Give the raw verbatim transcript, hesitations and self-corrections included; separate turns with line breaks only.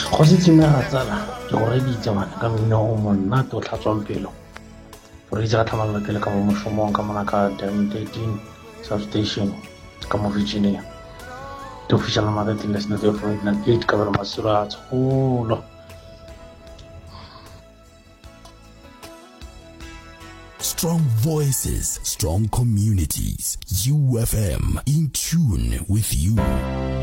go se tsimega tsala ke go reditse bana ka mmino o monate o tlhatswang pelo go reditse ka tlhamalalo ke le ka mo mošomong ka mona ka dam thirteen substation ka mo Virginia the official marketing license of eight ka bana masiro a tsholo.
Strong voices, strong communities. U F M, in tune with you.